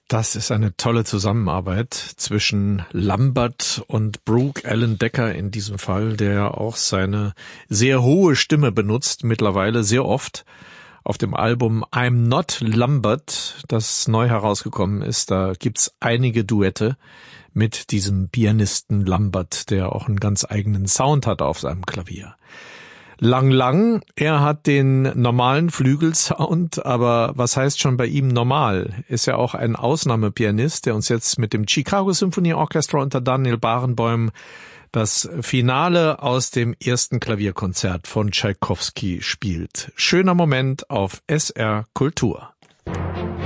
Das ist eine tolle Zusammenarbeit zwischen Lambert und Brooke Alan Decker in diesem Fall, der auch seine sehr hohe Stimme benutzt, mittlerweile sehr oft. Auf dem Album I'm Not Lambert, das neu herausgekommen ist, da gibt's einige Duette mit diesem Pianisten Lambert, der auch einen ganz eigenen Sound hat auf seinem Klavier. Lang Lang, er hat den normalen Flügelsound, aber was heißt schon bei ihm normal? Ist ja auch ein Ausnahmepianist, der uns jetzt mit dem Chicago Symphony Orchestra unter Daniel Barenboim das Finale aus dem ersten Klavierkonzert von Tschaikowski spielt. Schöner Moment auf SR Kultur.